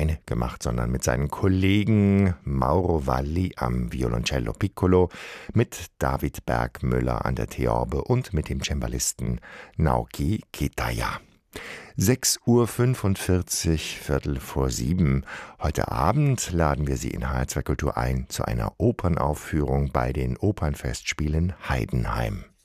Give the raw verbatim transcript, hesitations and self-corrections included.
alleine gemacht, sondern mit seinen Kollegen Mauro Valli am Violoncello Piccolo, mit David Bergmüller an der Theorbe und mit dem Cembalisten Naoki Kitaya. sechs Uhr fünfundvierzig, Viertel vor sieben. Heute Abend laden wir Sie in H R zwei Kultur ein zu einer Opernaufführung bei den Opernfestspielen Heidenheim.